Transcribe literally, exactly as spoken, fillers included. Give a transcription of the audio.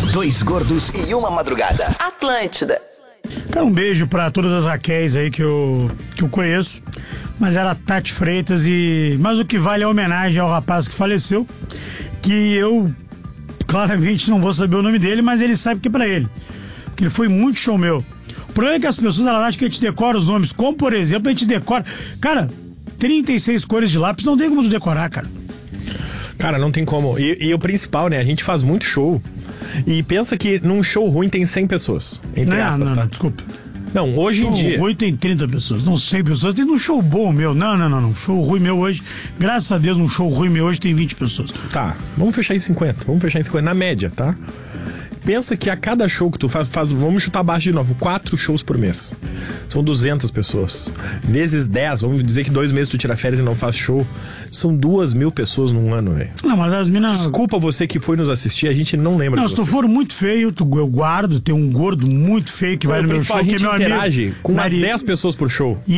Dois gordos e uma madrugada. Atlântida. Cara, um beijo pra todas as Raquéis aí que eu, que eu conheço. Mas era Tati Freitas e... Mas o que vale é a homenagem ao rapaz que faleceu. Que eu, claramente, não vou saber o nome dele, mas ele sabe que é pra ele. Porque ele foi muito show meu. O problema é que as pessoas, elas acham que a gente decora os nomes. Como, por exemplo, a gente decora... Cara, trinta e seis cores de lápis, não tem como tu decorar, cara. Cara, não tem como. E, e o principal, né? A gente faz muito show. E pensa que num show ruim tem cem pessoas. Entre Não, aspas, não, tá? não, desculpa. Não, hoje Show em dia... ruim tem trinta pessoas, não cem pessoas. Tem um show bom meu. Não, não, não, não. Show ruim meu hoje. Graças a Deus, um show ruim meu hoje tem vinte pessoas. Tá, vamos fechar em cinquenta. Vamos fechar em cinquenta, na média, tá? Pensa que a cada show que tu faz, faz vamos chutar abaixo de novo, quatro shows por mês. São duzentas pessoas. Vezes dez, vamos dizer que dois meses tu tira férias e não faz show. São duas mil pessoas num ano, velho. Não, mas as minas... Desculpa você que foi nos assistir, a gente não lembra. Não, de se você. tu for muito feio, tu, eu guardo. Tem um gordo muito feio que vai Não, no meu principal, show, a que gente é meu interage amigo. com umas Nari- dez pessoas por show. E